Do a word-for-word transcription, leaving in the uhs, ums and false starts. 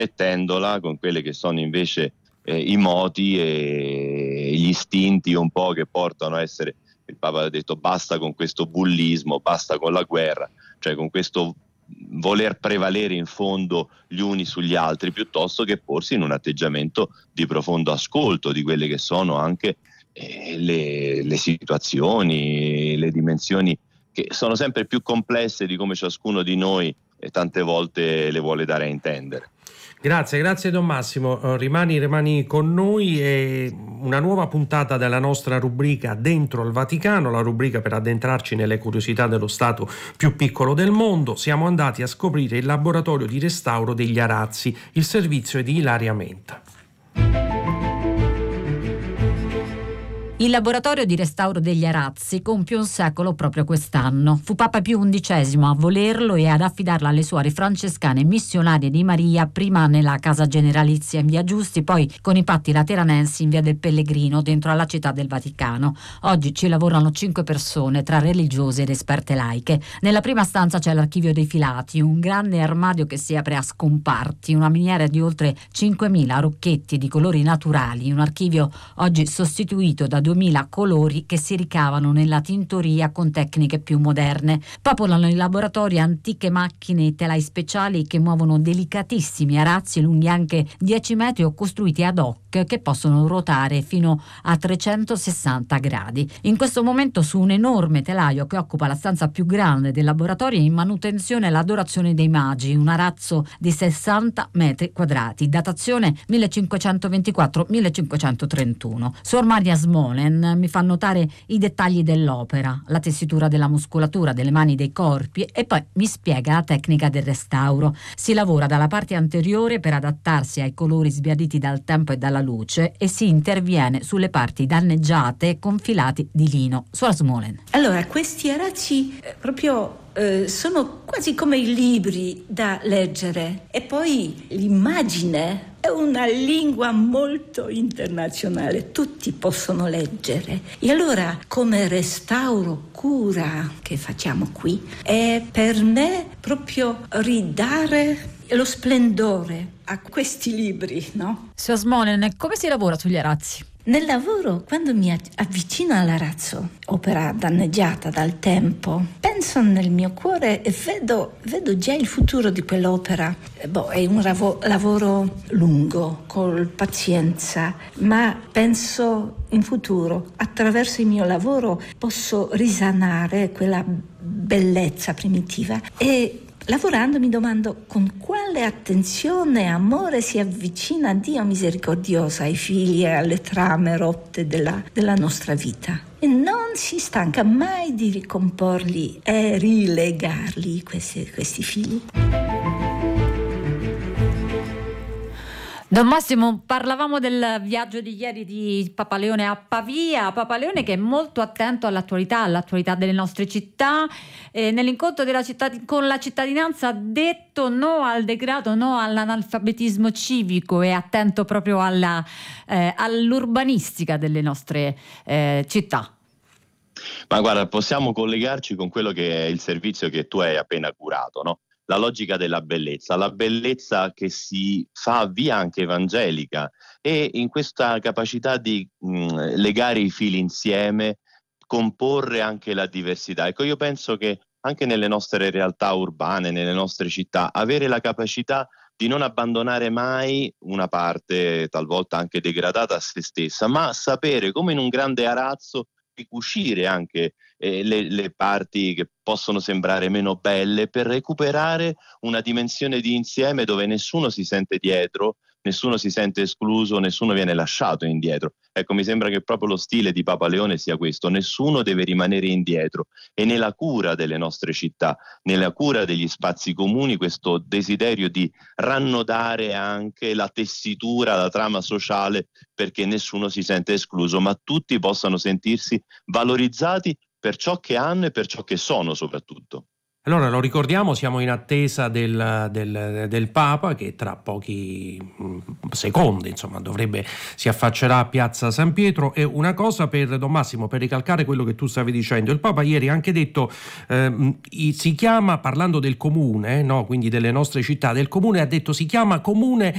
mettendola con quelle che sono invece eh, i moti e gli istinti un po' che portano a essere, il Papa ha detto basta con questo bullismo, basta con la guerra, cioè con questo voler prevalere in fondo gli uni sugli altri, piuttosto che porsi in un atteggiamento di profondo ascolto di quelle che sono anche eh, le, le situazioni, le dimensioni che sono sempre più complesse di come ciascuno di noi e tante volte le vuole dare a intendere. Grazie, grazie Don Massimo, rimani, rimani con noi. E una nuova puntata della nostra rubrica Dentro al Vaticano, la rubrica per addentrarci nelle curiosità dello Stato più piccolo del mondo. Siamo andati a scoprire il laboratorio di restauro degli arazzi. Il servizio è di Ilaria Menta. Il laboratorio di restauro degli arazzi compie un secolo proprio quest'anno. Fu Papa Pio undicesimo a volerlo e ad affidarla alle suore francescane missionarie di Maria, prima nella Casa Generalizia in via Giusti, poi con i Patti Lateranensi in via del Pellegrino, dentro alla Città del Vaticano. Oggi ci lavorano cinque persone, tra religiose ed esperte laiche. Nella prima stanza c'è l'archivio dei filati, un grande armadio che si apre a scomparti, una miniera di oltre cinquemila rocchetti di colori naturali, un archivio oggi sostituito da duemila colori che si ricavano nella tintoria con tecniche più moderne. Popolano i laboratori antiche macchine e telai speciali che muovono delicatissimi arazzi lunghi anche dieci metri o costruiti ad hoc che possono ruotare fino a trecentosessanta gradi. In questo momento su un enorme telaio che occupa la stanza più grande del laboratorio è in manutenzione l'Adorazione dei Magi, un arazzo di sessanta metri quadrati, datazione millecinquecentoventiquattro millecinquecentotrentuno. Suor Maria Smolen mi fa notare i dettagli dell'opera, la tessitura della muscolatura delle mani, dei corpi, e poi mi spiega la tecnica del restauro. Si lavora dalla parte anteriore per adattarsi ai colori sbiaditi dal tempo e dalla luce e si interviene sulle parti danneggiate con filati di lino. Suor Smolen. Allora, questi arazzi eh, proprio eh, sono quasi come i libri da leggere, e poi l'immagine è una lingua molto internazionale, tutti possono leggere. E allora, come restauro, cura che facciamo qui, è per me proprio ridare lo splendore a questi libri, no? Suor Smolen, come si lavora sugli arazzi? Nel lavoro, quando mi avvicino all'arazzo, opera danneggiata dal tempo, penso nel mio cuore e vedo, vedo già il futuro di quell'opera. Boh, è un ravo, lavoro lungo, con pazienza, ma penso in futuro. Attraverso il mio lavoro posso risanare quella bellezza primitiva e lavorando mi domando con quale attenzione e amore si avvicina a Dio misericordioso, ai figli e alle trame rotte della, della nostra vita. E non si stanca mai di ricomporli e rilegarli, questi, questi figli. Don Massimo, parlavamo del viaggio di ieri di Papa Leone a Pavia. Papa Leone che è molto attento all'attualità, all'attualità delle nostre città. Eh, nell'incontro della cittad- con la cittadinanza ha detto no al degrado, no all'analfabetismo civico, e attento proprio alla, eh, all'urbanistica delle nostre eh, città. Ma guarda, possiamo collegarci con quello che è il servizio che tu hai appena curato, no? La logica della bellezza, la bellezza che si fa via anche evangelica, e in questa capacità di mh, legare i fili insieme, comporre anche la diversità. Ecco, io penso che anche nelle nostre realtà urbane, nelle nostre città, avere la capacità di non abbandonare mai una parte talvolta anche degradata a se stessa, ma sapere, come in un grande arazzo, ricucire anche eh, le, le parti che possono sembrare meno belle, per recuperare una dimensione di insieme dove nessuno si sente dietro, nessuno si sente escluso, nessuno viene lasciato indietro. Ecco, mi sembra che proprio lo stile di Papa Leone sia questo: nessuno deve rimanere indietro, e nella cura delle nostre città, nella cura degli spazi comuni, questo desiderio di rannodare anche la tessitura, la trama sociale, perché nessuno si sente escluso, ma tutti possano sentirsi valorizzati per ciò che hanno e per ciò che sono soprattutto. Allora, lo ricordiamo, siamo in attesa del, del, del Papa, che tra pochi secondi insomma dovrebbe si affaccerà a Piazza San Pietro. E una cosa per Don Massimo, per ricalcare quello che tu stavi dicendo: il Papa ieri ha anche detto, eh, si chiama, parlando del comune, no? Quindi delle nostre città, del comune, ha detto si chiama comune